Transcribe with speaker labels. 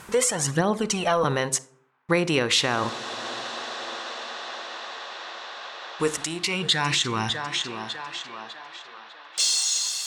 Speaker 1: This is Velvety Elements radio show with DJ Joshua.